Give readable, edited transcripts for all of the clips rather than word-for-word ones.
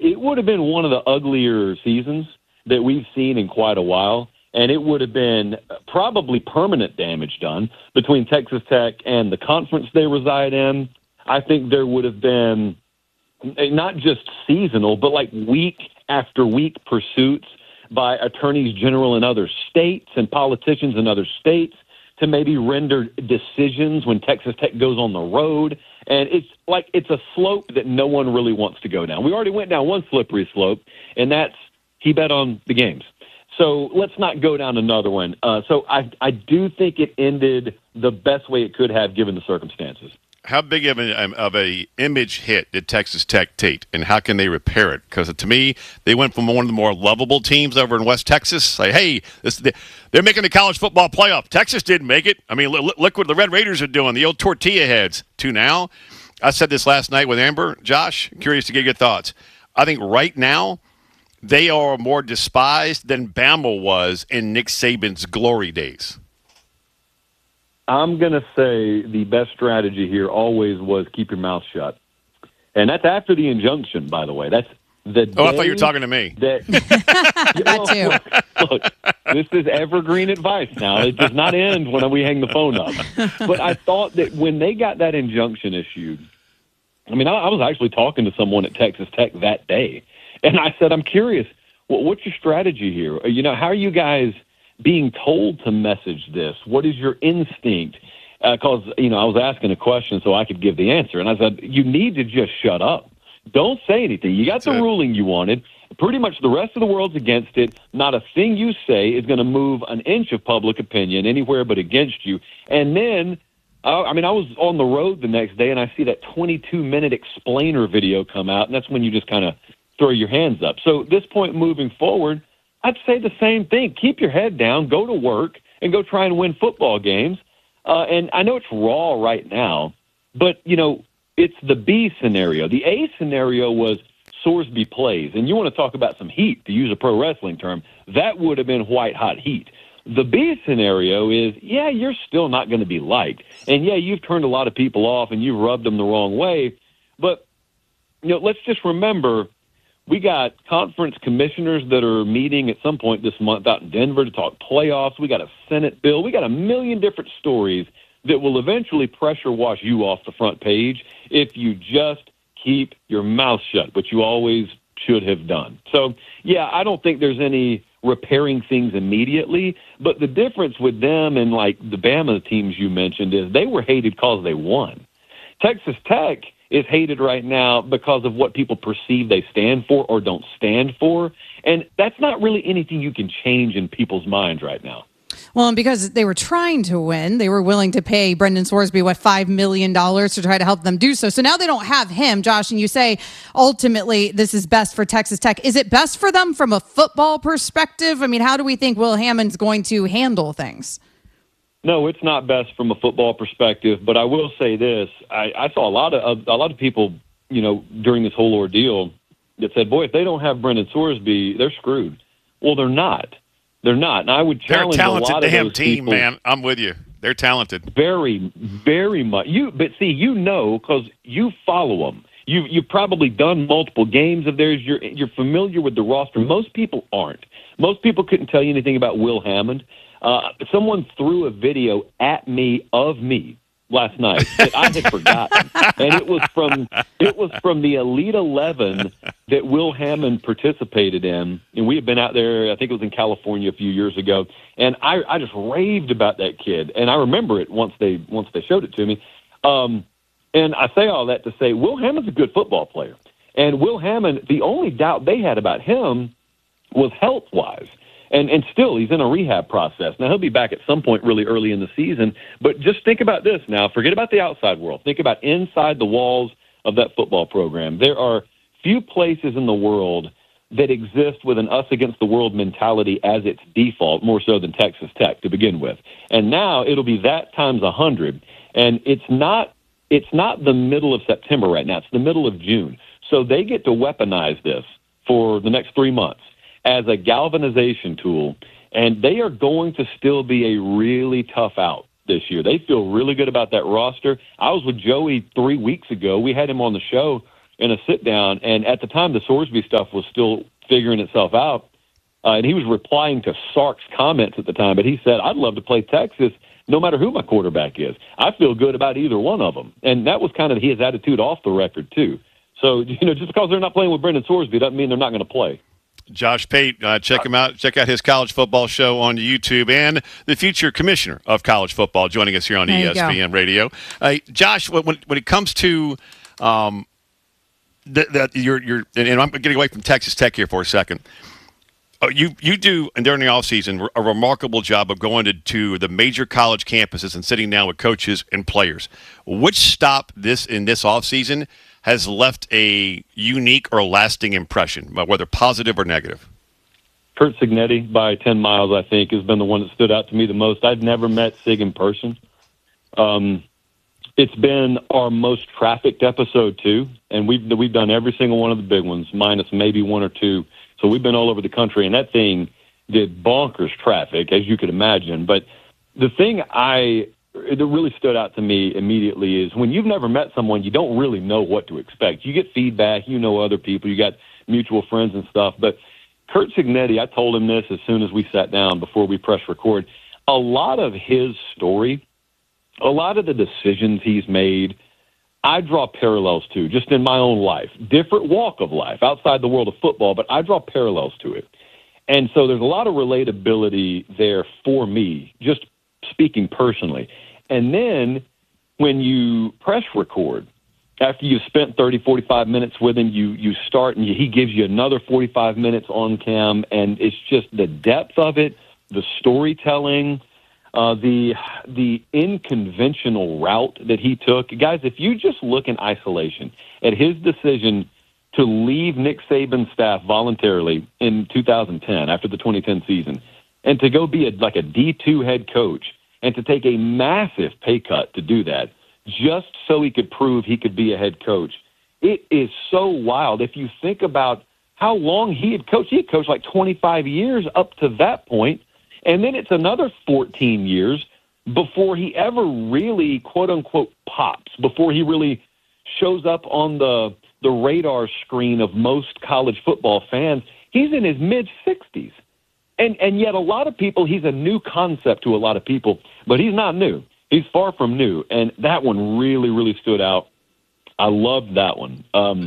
it would have been one of the uglier seasons that we've seen in quite a while, and it would have been probably permanent damage done between Texas Tech and the conference they reside in. I think there would have been not just seasonal, but like week after week pursuits by attorneys general in other states and politicians in other states to maybe render decisions when Texas Tech goes on the road. And it's a slope that no one really wants to go down. We already went down one slippery slope, and that's he bet on the games. So let's not go down another one. So I do think it ended the best way it could have given the circumstances. How big of a image hit did Texas Tech take, and how can they repair it? Because to me, they went from one of the more lovable teams over in West Texas. Like, hey, they're making the college football playoff. Texas didn't make it. I mean, look what the Red Raiders are doing, the old tortilla heads, to now. I said this last night with Amber. Josh, curious to get your thoughts. I think right now they are more despised than Bama was in Nick Saban's glory days. I'm going to say the best strategy here always was keep your mouth shut. And that's after the injunction, by the way. That's the day I thought you were talking to me. That too. Look, this is evergreen advice now. It does not end when we hang the phone up. But I thought that when they got that injunction issued, I mean, I was actually talking to someone at Texas Tech that day. And I said, I'm curious, what's your strategy here? You know, how are you guys being told to message this? What is your instinct? Because, I was asking a question so I could give the answer. And I said, you need to just shut up. Don't say anything. You got the ruling you wanted. Pretty much the rest of the world's against it. Not a thing you say is going to move an inch of public opinion anywhere but against you. And then, I was on the road the next day, and I see that 22-minute explainer video come out, and that's when you just kind of throw your hands up. So at this point moving forward, I'd say the same thing. Keep your head down, go to work, and go try and win football games. And I know it's raw right now, but, it's the B scenario. The A scenario was Sorsby plays. And you want to talk about some heat, to use a pro wrestling term, that would have been white-hot heat. The B scenario is, you're still not going to be liked. And, you've turned a lot of people off and you've rubbed them the wrong way. But, let's just remember, we got conference commissioners that are meeting at some point this month out in Denver to talk playoffs. We got a Senate bill. We got a million different stories that will eventually pressure wash you off the front page if you just keep your mouth shut, which you always should have done. So, I don't think there's any repairing things immediately, but the difference with them and like the Bama teams you mentioned is they were hated because they won. Texas Tech is hated right now because of what people perceive they stand for or don't stand for. And that's not really anything you can change in people's minds right now. Well, and because they were trying to win, they were willing to pay Brendan Sorsby, $5 million to try to help them do so. So now they don't have him, Josh, and you say, ultimately, this is best for Texas Tech. Is it best for them from a football perspective? I mean, how do we think Will Hammond's going to handle things? No, it's not best from a football perspective, but I will say this. I saw a lot of people, during this whole ordeal that said, boy, if they don't have Brendan Sorsby, they're screwed. Well, they're not. They're not. And I would challenge a lot of those people. They're a talented damn team, man. I'm with you. They're talented. Very, very much. But see, because you follow them. You've probably done multiple games of theirs. You're familiar with the roster. Most people aren't. Most people couldn't tell you anything about Will Hammond. Someone threw a video at me of me last night that I had forgotten, and it was from the Elite 11 that Will Hammond participated in, and we had been out there. I think it was in California a few years ago, and I just raved about that kid, and I remember it once they showed it to me. And I say all that to say Will Hammond's a good football player, and Will Hammond, the only doubt they had about him was health-wise. And still, he's in a rehab process. Now, he'll be back at some point really early in the season. But just think about this now. Forget about the outside world. Think about inside the walls of that football program. There are few places in the world that exist with an us-against-the-world mentality as its default, more so than Texas Tech to begin with. And now it'll be that times 100. And it's not the middle of September right now. It's the middle of June. So they get to weaponize this for the next 3 months as a galvanization tool, and they are going to still be a really tough out this year. They feel really good about that roster. I was with Joey 3 weeks ago. We had him on the show, in a sit down. And at the time, the Sorsby stuff was still figuring itself out. And he was replying to Sark's comments at the time. But he said, I'd love to play Texas no matter who my quarterback is. I feel good about either one of them. And that was kind of his attitude off the record, too. So, just because they're not playing with Brendan Sorsby doesn't mean they're not going to play. Josh Pate, check him out. Check out his college football show on YouTube, and the future commissioner of college football joining us here on ESPN Radio. Josh, when it comes to and I'm getting away from Texas Tech here for a second. You do, and during the offseason, a remarkable job of going to the major college campuses and sitting down with coaches and players. Which stop in this offseason has left a unique or lasting impression, whether positive or negative? Curt Cignetti by 10 miles, I think, has been the one that stood out to me the most. I've never met Sig in person. It's been our most trafficked episode, too, and we've done every single one of the big ones, minus maybe one or two. So we've been all over the country, and that thing did bonkers traffic, as you could imagine. But the thing that really stood out to me immediately is when you've never met someone, you don't really know what to expect. You get feedback, you know other people, you got mutual friends and stuff. But Curt Cignetti, I told him this as soon as we sat down before we press record. A lot of his story, a lot of the decisions he's made, I draw parallels to just in my own life. Different walk of life outside the world of football, but I draw parallels to it. And so there's a lot of relatability there for me, just speaking personally. And then when you press record, after you've spent 30, 45 minutes with him, you start and he gives you another 45 minutes on cam, and it's just the depth of it, the storytelling, the unconventional route that he took. Guys, if you just look in isolation at his decision to leave Nick Saban's staff voluntarily in 2010 after the 2010 season and to go be a D2 head coach and to take a massive pay cut to do that just so he could prove he could be a head coach. It is so wild. If you think about how long he had coached like 25 years up to that point. And then it's another 14 years before he ever really, quote unquote, pops, before he really shows up on the radar screen of most college football fans. He's in his mid-60s. And yet a lot of people, he's a new concept to a lot of people, but he's not new. He's far from new. And that one really, really stood out. I loved that one.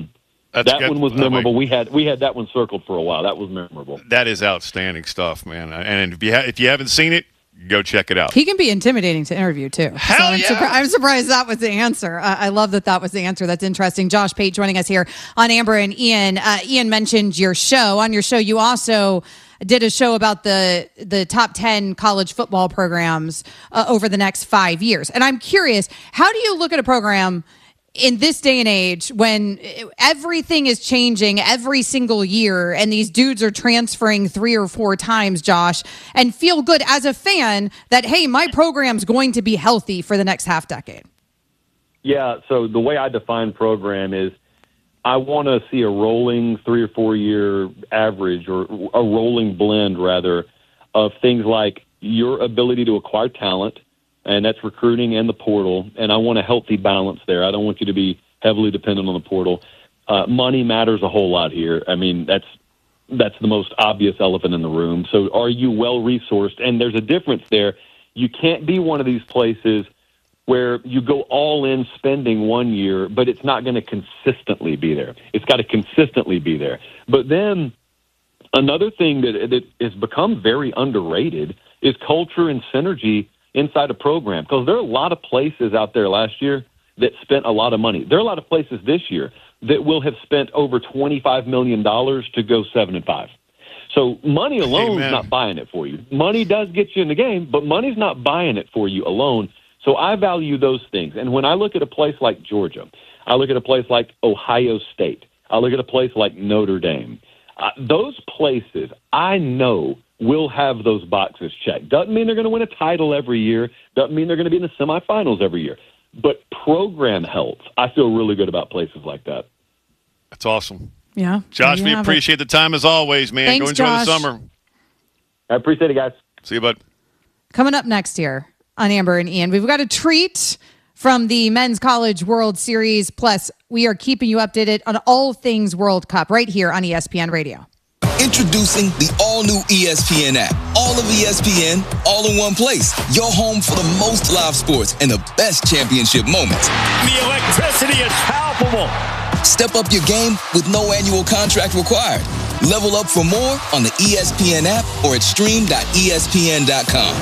That one was memorable. We had that one circled for a while. That was memorable. That is outstanding stuff, man. And if you haven't seen it, go check it out. He can be intimidating to interview, too. Hell yeah. I'm surprised that was the answer. I love that was the answer. That's interesting. Josh Pate joining us here on Amber and Ian. Ian mentioned your show. On your show, you also did a show about the top 10 college football programs over the next 5 years. And I'm curious, how do you look at a program in this day and age when everything is changing every single year and these dudes are transferring 3 or 4 times, Josh, and feel good as a fan that, hey, my program's going to be healthy for the next half decade? Yeah, so the way I define program is I want to see a rolling 3 or 4 year average, or a rolling blend, rather, of things like your ability to acquire talent, and that's recruiting and the portal, and I want a healthy balance there. I don't want you to be heavily dependent on the portal. Money matters a whole lot here. I mean, that's the most obvious elephant in the room. So are you well-resourced? And there's a difference there. You can't be one of these places where you go all in spending 1 year, but it's not going to consistently be there. It's got to consistently be there. But then another thing that has become very underrated is culture and synergy inside a program, because there are a lot of places out there last year that spent a lot of money. There are a lot of places this year that will have spent over $25 million to go 7-5. So money alone is not buying it for you. Money does get you in the game, but money's not buying it for you alone. So I value those things. And when I look at a place like Georgia, I look at a place like Ohio State, I look at a place like Notre Dame, those places I know will have those boxes checked. Doesn't mean they're going to win a title every year. Doesn't mean they're going to be in the semifinals every year. But program health, I feel really good about places like that. That's awesome. Yeah. Josh, we appreciate the time as always, man. Thanks, go enjoy Josh. the summer. I appreciate it, guys. See you, bud. Coming up next here on Amber and Ian, we've got a treat from the Men's College World Series. Plus, we are keeping you updated on all things World Cup right here on ESPN Radio. Introducing the all-new ESPN app. All of ESPN, all in one place. Your home for the most live sports and the best championship moments. The electricity is palpable. Step up your game with no annual contract required. Level up for more on the ESPN app or at stream.espn.com.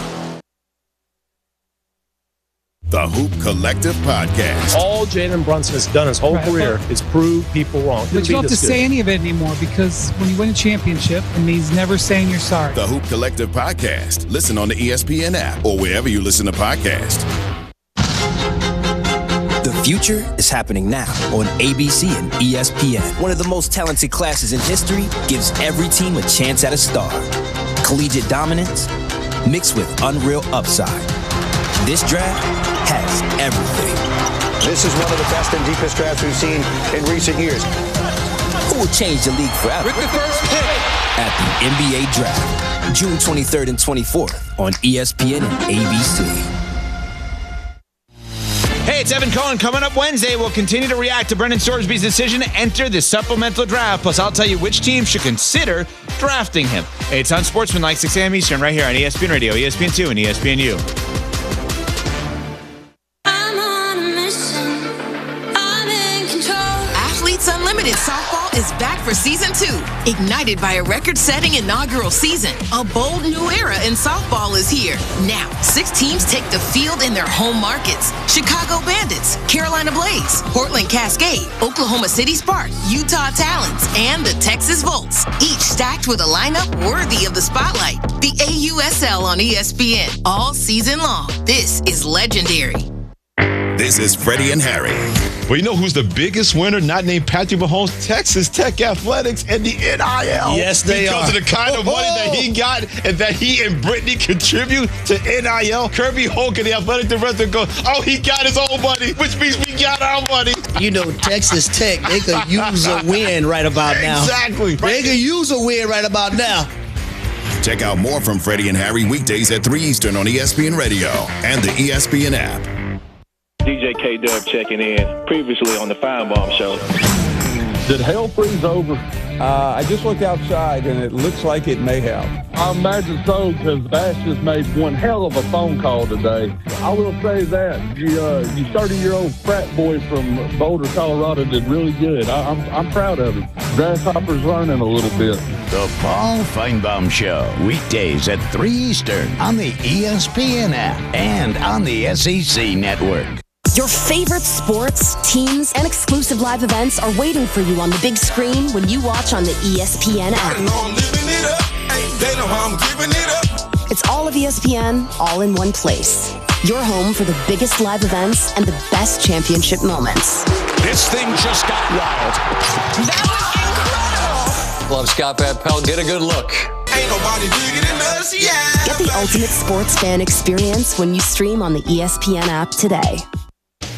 The Hoop Collective Podcast. All Jalen Brunson has done his whole career is prove people wrong. But you don't have to say any of it anymore, because when you win a championship, it means never saying you're sorry. The Hoop Collective Podcast. Listen on the ESPN app or wherever you listen to podcasts. The future is happening now on ABC and ESPN. One of the most talented classes in history gives every team a chance at a star. Collegiate dominance mixed with unreal upside. This draft has everything. This is one of the best and deepest drafts we've seen in recent years. Who will change the league forever? With the first pick at the NBA Draft, June 23rd and 24th on ESPN and ABC. Hey, it's Evan Cohen. Coming up Wednesday, we'll continue to react to Brendan Sorsby's decision to enter the supplemental draft. Plus, I'll tell you which team should consider drafting him. Hey, it's on Sportsmanlike, 6 a.m. Eastern, right here on ESPN Radio, ESPN2, and ESPNU. Unlimited Softball is back for Season 2. Ignited by a record-setting inaugural season, a bold new era in softball is here. Now, 6 teams take the field in their home markets. Chicago Bandits, Carolina Blaze, Portland Cascade, Oklahoma City Spark, Utah Talons, and the Texas Volts. Each stacked with a lineup worthy of the spotlight. The AUSL on ESPN all season long. This is legendary. This is Freddie and Harry. Well, you know who's the biggest winner? Not named Patrick Mahomes. Texas Tech Athletics and the NIL. Yes, they because are. Because of the kind of money that he got and that he and Brittany contribute to NIL. Kirby Hogan, the athletic director, goes, oh, he got his own money, which means we got our money. You know, Texas Tech, they could use a win right about now. Exactly. They could use a win right about now. Check out more from Freddie and Harry weekdays at 3 Eastern on ESPN Radio and the ESPN app. DJ K-Dub checking in, previously on the Feinbaum Show. Did hell freeze over? I just looked outside, and it looks like it may have. I imagine so, because Bash just made one hell of a phone call today. I will say that. You 30-year-old frat boy from Boulder, Colorado did really good. I'm proud of him. Grasshopper's learning a little bit. The Paul Feinbaum Show, weekdays at 3 Eastern on the ESPN app and on the SEC Network. Your favorite sports, teams, and exclusive live events are waiting for you on the big screen when you watch on the ESPN app. They know how I'm giving it up. It's all of ESPN, all in one place. Your home for the biggest live events and the best championship moments. This thing just got wild. That was incredible! Love Scott Van Pelt. Get a good look. Ain't nobody bigger than us, yeah. Get the ultimate sports fan experience when you stream on the ESPN app today.